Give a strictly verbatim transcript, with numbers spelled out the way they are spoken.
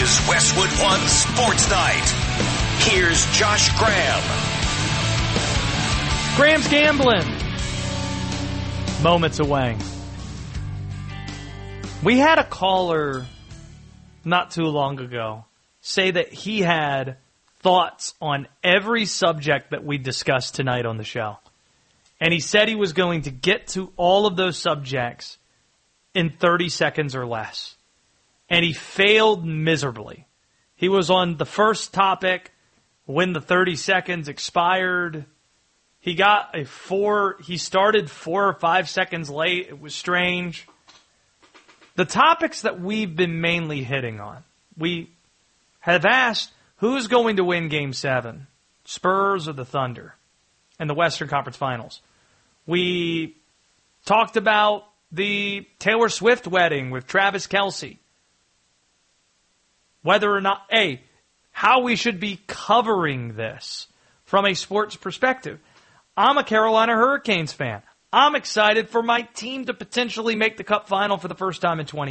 is Westwood One Sports Night. Here's Josh Graham. Graham's gambling. Moments away. We had a caller not too long ago say that he had thoughts on every subject that we discussed tonight on the show. And he said he was going to get to all of those subjects in thirty seconds or less. And he failed miserably. He was on the first topic when the thirty seconds expired. He got a four, he started four or five seconds late. It was strange. The topics that we've been mainly hitting on, we have asked who's going to win Game seven, Spurs or the Thunder, in the Western Conference Finals. We talked about the Taylor Swift wedding with Travis Kelce. Whether or not, A, how we should be covering this from a sports perspective. I'm a Carolina Hurricanes fan. I'm excited for my team to potentially make the Cup final for the first time in twenty